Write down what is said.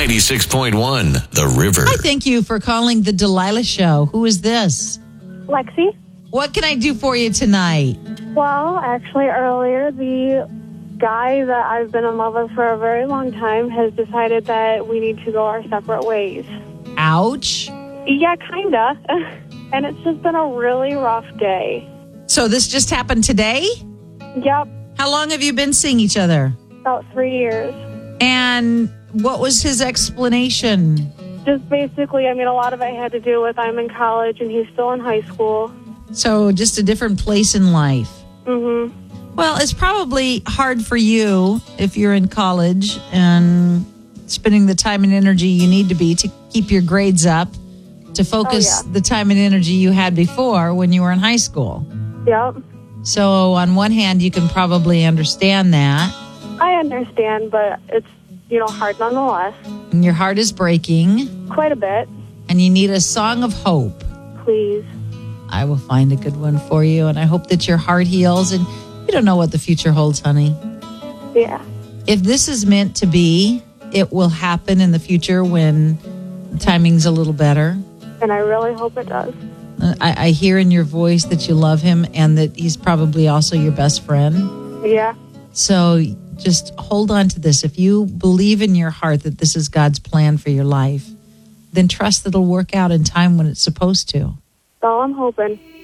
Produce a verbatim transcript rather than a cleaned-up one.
ninety-six point one, The River. Hi, thank you for calling the Delilah Show. Who is this? Lexi? What can I do for you tonight? Well, actually, earlier, the guy that I've been in love with for a very long time has decided that we need to go our separate ways. Ouch. Yeah, kinda. And it's just been a really rough day. So this just happened today? Yep, How long have you been seeing each other? about three years. And what was his explanation? Just basically, I mean, a lot of it had to do with I'm in college and he's still in high school. So just a different place in life. Mm-hmm. Well, it's probably hard for you if you're in college and spending the time and energy you need to be to keep your grades up, to focus Oh, yeah. the time and energy you had before when you were in high school. Yep. So on one hand, you can probably understand that. I understand, but it's, you know, hard nonetheless. And your heart is breaking Quite a bit. and you need a song of hope. Please. I will find a good one for you, and I hope that your heart heals. And you don't know what the future holds, honey. Yeah. If this is meant to be, it will happen in the future when the timing's a little better. And I really hope it does. I, I hear in your voice that you love him and that he's probably also your best friend. Yeah. So just hold on to this. If you believe in your heart that this is God's plan for your life, then trust that it'll work out in time when it's supposed to. That's all I'm hoping.